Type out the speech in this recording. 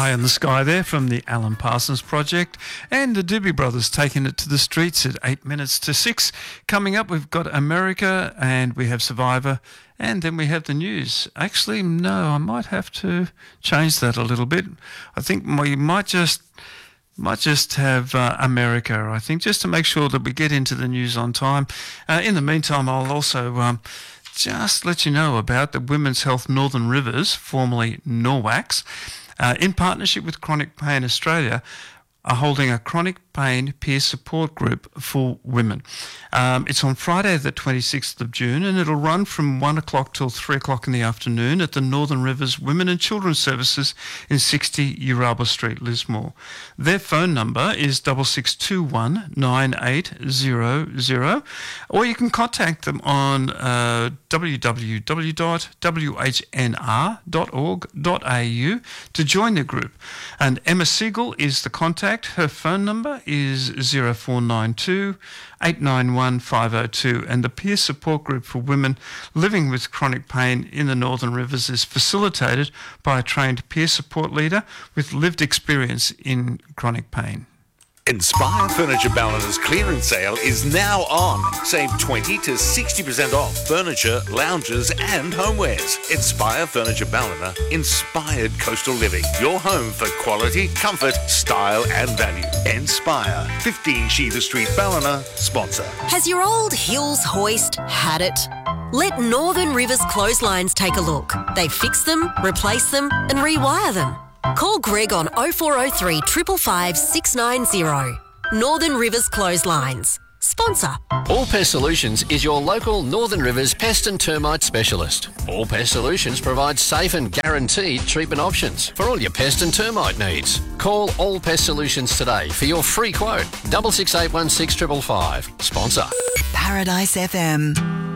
Eye in the Sky there from the Alan Parsons Project, and the Doobie Brothers taking it to the streets at 8 minutes to 6. Coming up, we've got America, and we have Survivor, and then we have the news. Actually, no, I might have to change that a little bit. I think we might just have America, I think, just to make sure that we get into the news on time. In the meantime, I'll also just let you know about the Women's Health Northern Rivers, formerly Norwax, in partnership with Chronic Pain Australia, are holding a chronic pain peer support group for women. It's on Friday the 26th of June, and it'll run from 1 o'clock till 3 o'clock in the afternoon at the Northern Rivers Women and Children's Services in 60 Uralba Street, Lismore. Their phone number is 6621 9800, or you can contact them on www.whnr.org.au to join the group. And Emma Siegel is the contact. Her phone number is 0492 891 502, and the peer support group for women living with chronic pain in the Northern Rivers is facilitated by a trained peer support leader with lived experience in chronic pain. Inspire Furniture Ballina's clearance sale is now on. Save 20 to 60% off furniture, lounges and homewares. Inspire Furniture Ballina, inspired coastal living. Your home for quality, comfort, style and value. Inspire, 15 Sheether Street, Ballina, sponsor. Has your old Hills hoist had it? Let Northern Rivers Clotheslines take a look. They fix them, replace them and rewire them. Call Greg on 0403 555 690. Northern Rivers Clotheslines. Sponsor. All Pest Solutions is your local Northern Rivers pest and termite specialist. All Pest Solutions provides safe and guaranteed treatment options for all your pest and termite needs. Call All Pest Solutions today for your free quote. 66816555. Sponsor. Paradise FM.